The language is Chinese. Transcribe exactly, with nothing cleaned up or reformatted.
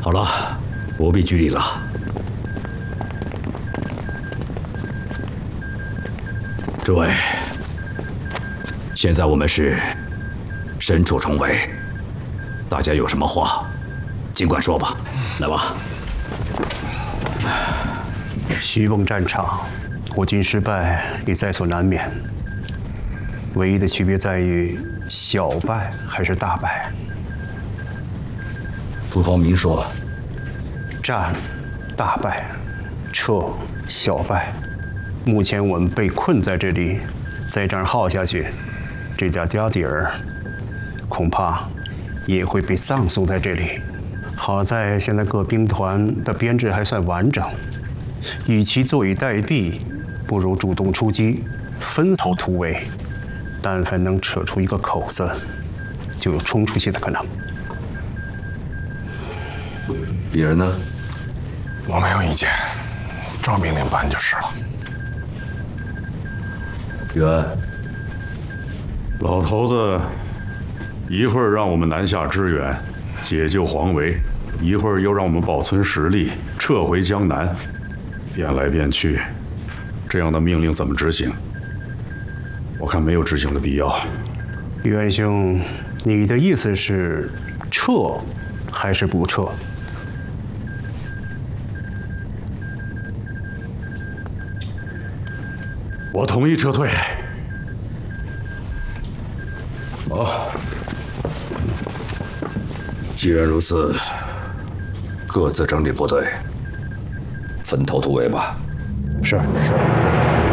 好了，不必拘礼了。诸位，现在我们是身处重围，大家有什么话，尽管说吧。来吧。 徐蚌战场，我军失败也在所难免。唯一的区别在于小败还是大败。 不妨明说。 战，大败；撤，小败。目前我们被困在这里，再这样耗下去，这家家底儿恐怕也会被葬送在这里。好在现在各兵团的编制还算完整，与其坐以待毙，不如主动出击，分头突围。但凡能扯出一个口子，就有冲出去的可能。 鄙人呢？ 我没有意见，照命令办就是了。 元， 老头子，一会儿让我们南下支援，解救黄维，一会儿又让我们保存实力，撤回江南，变来变去，这样的命令怎么执行？我看没有执行的必要。 元兄，你的意思是撤还是不撤？ 我同意撤退。 好，既然如此，各自整理部队，分头突围吧。 是是。